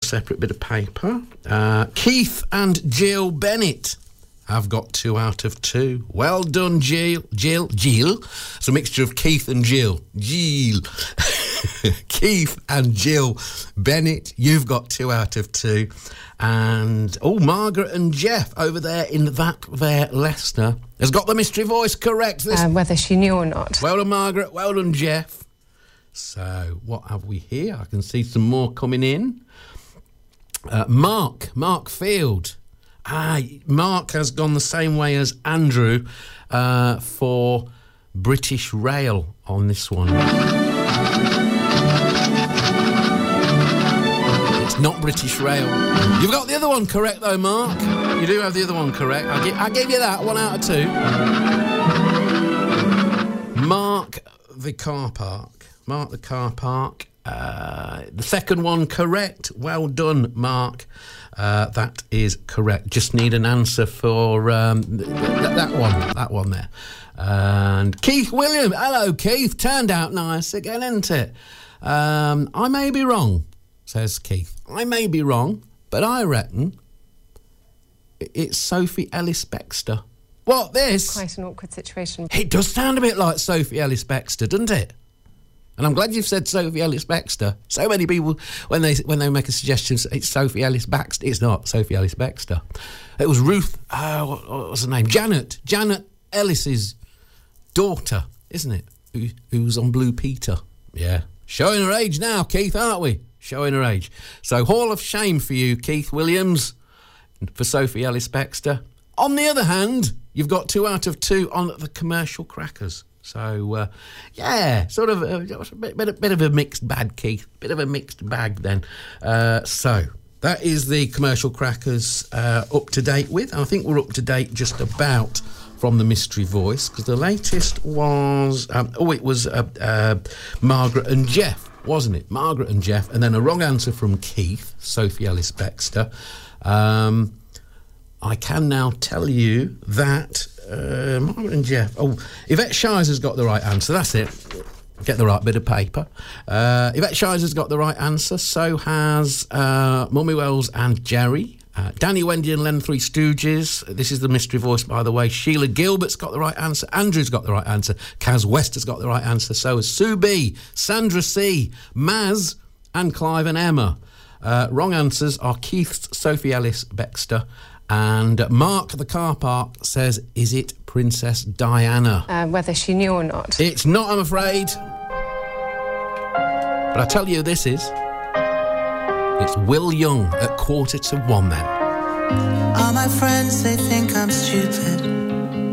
separate bit of paper. Keith and Jill Bennett have got 2 out of 2. Well done, Jill. It's a mixture of Keith and Jill. Jill. Keith and Jill Bennett, you've got 2 out of 2. And, Margaret and Jeff over there in that there Leicester has got the mystery voice correct. Whether she knew or not. Well done, Margaret. Well done, Jeff. So, what have we here? I can see some more coming in. Mark Field. Mark has gone the same way as Andrew for British Rail on this one. It's not British Rail. You've got the other one correct, though, Mark. You do have the other one correct. I give you that, 1 out of 2. Mark the car park. The second one correct. Well done, Mark. That is correct. Just need an answer for that one there. And Keith Williams. Hello, Keith. Turned out nice again, isn't it? I may be wrong, says Keith. I may be wrong, but I reckon it's Sophie Ellis-Bextor. What, this? Quite an awkward situation. It does sound a bit like Sophie Ellis-Bextor, doesn't it? And I'm glad you've said Sophie Ellis-Bextor. So many people, when they make a suggestion, it's Sophie Ellis-Bextor. It's not Sophie Ellis-Bextor. It was Ruth, what was her name? Janet Ellis's daughter, isn't it? Who's on Blue Peter. Yeah. Showing her age now, Keith, aren't we? Showing her age. So, Hall of Shame for you, Keith Williams, for Sophie Ellis-Bextor. On the other hand, you've got 2 out of 2 on the commercial crackers. So, sort of a bit of a mixed bag, Keith. Bit of a mixed bag then. So, that is the commercial crackers up to date with. I think we're up to date just about from the mystery voice, because the latest was, it was Margaret and Jeff, wasn't it? Margaret and Jeff, and then a wrong answer from Keith, Sophie Ellis-Bextor. I can now tell you that Margaret and Jeff. Yvette Shizer's got the right answer. That's it. Get the right bit of paper. Yvette Shizer's got the right answer. So has Mummy Wells and Jerry. Danny, Wendy and Len, Three Stooges. This is the mystery voice, by the way. Sheila Gilbert's got the right answer. Andrew's got the right answer. Kaz West has got the right answer. So has Sue B, Sandra C, Maz and Clive and Emma. Wrong answers are Keith's Sophie Ellis-Bextor. And Mark, the car park, says, is it Princess Diana? Whether she knew or not. It's not, I'm afraid. But I tell you who this is. It's Will Young at 1:45 then. All my friends, they think I'm stupid.